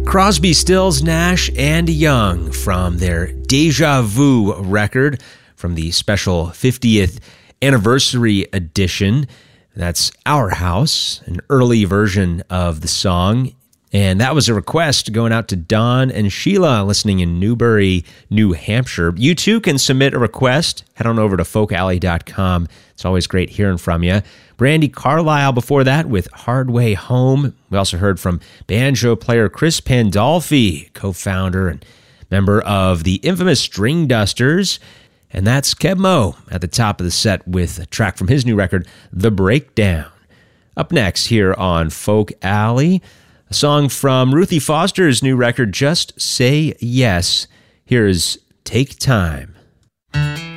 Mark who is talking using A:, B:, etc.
A: Crosby, Stills, Nash, and Young from their Deja Vu record from the special 50th anniversary edition. That's Our House, an early version of the song. And that was a request going out to Don and Sheila listening in Newbury, New Hampshire. You too can submit a request. Head on over to folkalley.com. It's always great hearing from you. Brandi Carlile before that with Hard Way Home. We also heard from banjo player Chris Pandolfi, co-founder and member of the infamous String Dusters. And that's Keb' Mo' at the top of the set with a track from his new record, The Breakdown. Up next here on Folk Alley, a song from Ruthie Foster's new record, Just Say Yes. Here is Take Time.